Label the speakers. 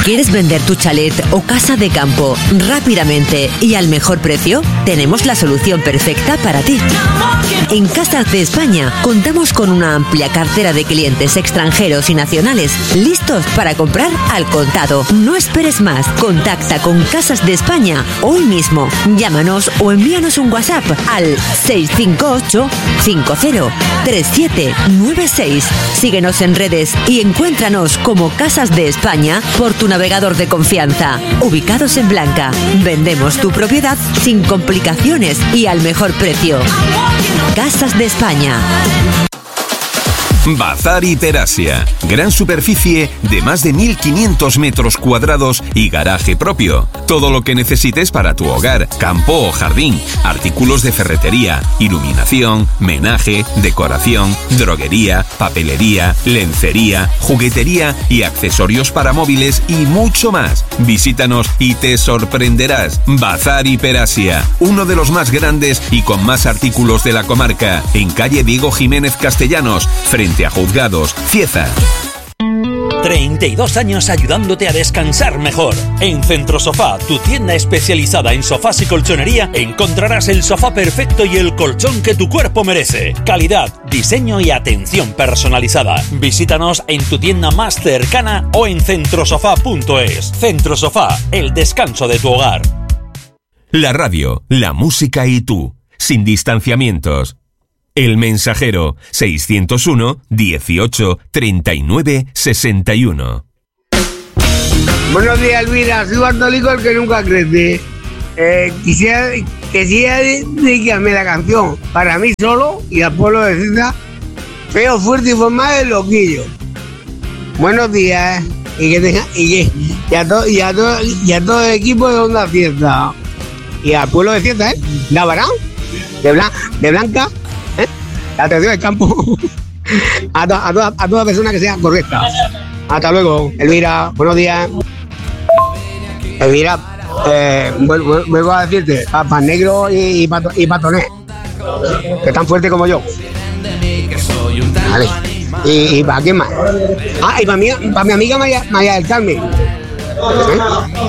Speaker 1: ¿Quieres vender tu chalet o casa de campo rápidamente y al mejor precio? Tenemos la solución perfecta para ti. En Casas de España contamos con una amplia cartera de clientes extranjeros y nacionales listos para comprar al contado. No esperes más. Contacta con Casas de España hoy mismo. Llámanos o envíanos un WhatsApp al 658 50 3796. Síguenos en redes y encuéntranos como Casas de España por tu navegador de confianza. Ubicados en Blanca, vendemos tu propiedad sin complicaciones y al mejor precio. Casas de España.
Speaker 2: Bazar Hiperasia. Gran superficie de más de 1.500 metros cuadrados y garaje propio. Todo lo que necesites para tu hogar, campo o jardín. Artículos de ferretería, iluminación, menaje, decoración, droguería, papelería, lencería, juguetería y accesorios para móviles y mucho más. Visítanos y te sorprenderás. Bazar Hiperasia. Uno de los más grandes y con más artículos de la comarca. En calle Diego Jiménez Castellanos, frente a Juzgados, Cieza.
Speaker 3: 32 años ayudándote a descansar mejor. En Centrosofá, tu tienda especializada en sofás y colchonería, encontrarás el sofá perfecto y el colchón que tu cuerpo merece. Calidad, diseño y atención personalizada. Visítanos en tu tienda más cercana o en centrosofá.es. Centrosofá, el descanso de tu hogar.
Speaker 2: La radio, la música y tú, sin distanciamientos. El Mensajero, 601 18 39 61.
Speaker 4: Buenos días, Elvira. Soy Bartolico, el que nunca crece. Quisiera dedicarme la canción para mí solo y al pueblo de Cieza, feo, fuerte y formal el loquillo. Buenos días, y a todo el equipo de Onda Fiesta. Y al pueblo de Cieza, de Abarán, de Blanca, la atención del campo, a toda persona que sea correcta. Hasta luego, Elvira, buenos días. Elvira, vuelvo a decirte, Papas Negro y Patoné, que están fuertes como yo. Vale. ¿Y para quién más? Y para mi amiga María del Carmen. ¿Sí?